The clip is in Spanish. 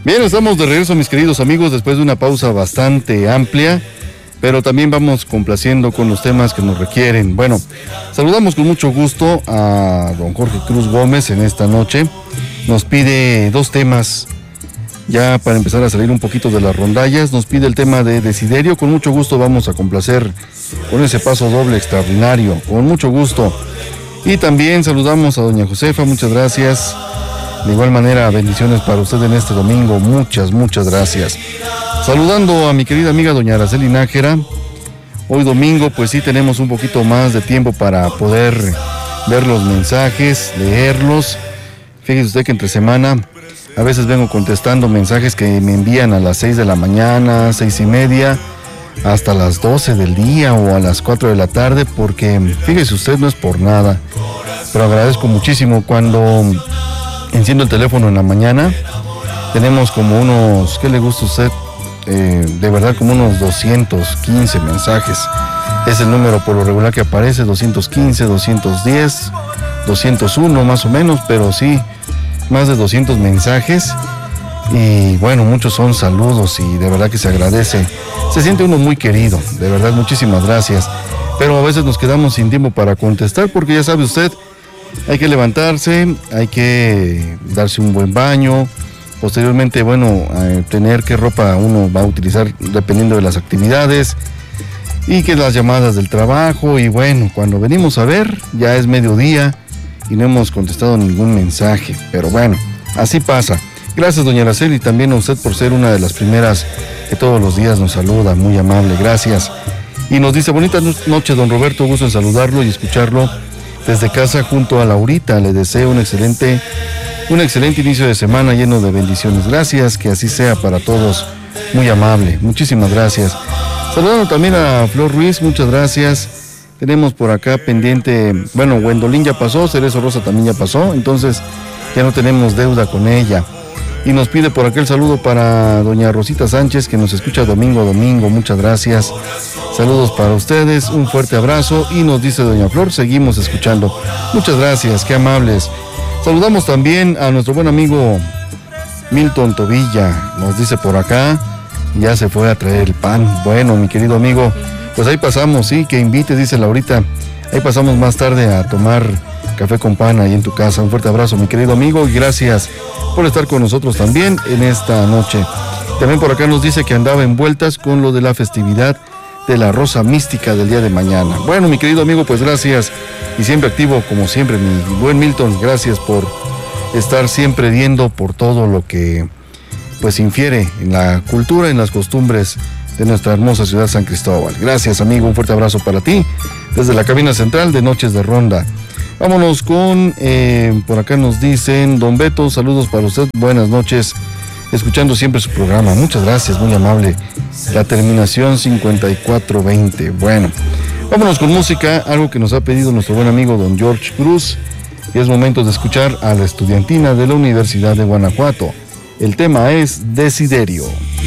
Bien, estamos de regreso, mis queridos amigos, después de una pausa bastante amplia, pero también vamos complaciendo con los temas que nos requieren. Bueno, saludamos con mucho gusto a don Jorge Cruz Gómez en esta noche. Nos pide dos temas, ya para empezar a salir un poquito de las rondallas. Nos pide el tema de Desiderio. Con mucho gusto vamos a complacer con ese paso doble extraordinario, con mucho gusto. Y también saludamos a doña Josefa, muchas gracias. De igual manera, bendiciones para usted en este domingo, muchas gracias. Saludando a mi querida amiga doña Araceli Nájera. Hoy domingo, pues sí tenemos un poquito más de tiempo para poder ver los mensajes, leerlos. Fíjese usted que entre semana a veces vengo contestando mensajes que me envían a las 6 de la mañana, 6:30, hasta las 12 del día o a las 4 de la tarde, porque fíjese usted, no es por nada, pero agradezco muchísimo cuando enciendo el teléfono en la mañana. Tenemos como unos, ¿qué le gusta a usted? De verdad, como unos 215 mensajes. Es el número por lo regular que aparece, 215, 210, 201 más o menos, pero sí, más de 200 mensajes. Y bueno, muchos son saludos y de verdad que se agradece. Se siente uno muy querido, de verdad, muchísimas gracias. Pero a veces nos quedamos sin tiempo para contestar porque ya sabe usted, hay que levantarse, hay que darse un buen baño. Posteriormente, bueno, tener qué ropa uno va a utilizar dependiendo de las actividades y que las llamadas del trabajo. Y bueno, cuando venimos a ver, ya es mediodía y no hemos contestado ningún mensaje. Pero bueno, así pasa. Gracias, doña Araceli, también a usted por ser una de las primeras que todos los días nos saluda. Muy amable, gracias. Y nos dice, bonita noche, don Roberto, gusto en saludarlo y escucharlo desde casa junto a Laurita. Le deseo un excelente inicio de semana lleno de bendiciones. Gracias, que así sea para todos. Muy amable, muchísimas gracias. Saludando también a Flor Ruiz, muchas gracias. Tenemos por acá pendiente, bueno, Gwendolyn ya pasó, Cerezo Rosa también ya pasó, entonces ya no tenemos deuda con ella. Y nos pide por acá el saludo para doña Rosita Sánchez, que nos escucha domingo a domingo, muchas gracias. Saludos para ustedes, un fuerte abrazo. Y nos dice doña Flor, seguimos escuchando. Muchas gracias, qué amables. Saludamos también a nuestro buen amigo Milton Tobilla, nos dice por acá, ya se fue a traer el pan. Bueno, mi querido amigo, pues ahí pasamos, sí, que invite, dice Laurita, ahí pasamos más tarde a tomar café con pan ahí en tu casa. Un fuerte abrazo, mi querido amigo, y gracias por estar con nosotros también en esta noche. También por acá nos dice que andaba en vueltas con lo de la festividad de la Rosa Mística del día de mañana. Bueno, mi querido amigo, pues gracias, y siempre activo como siempre, mi buen Milton, gracias por estar siempre viendo por todo lo que pues infiere en la cultura, en las costumbres de nuestra hermosa ciudad San Cristóbal. Gracias, amigo, un fuerte abrazo para ti desde la cabina central de Noches de Ronda. Vámonos con, por acá nos dicen, don Beto, saludos para usted, buenas noches, escuchando siempre su programa, muchas gracias, muy amable. La terminación 5420. Bueno, vámonos con música, algo que nos ha pedido nuestro buen amigo don George Cruz, y es momento de escuchar a la estudiantina de la Universidad de Guanajuato. El tema es Desiderio.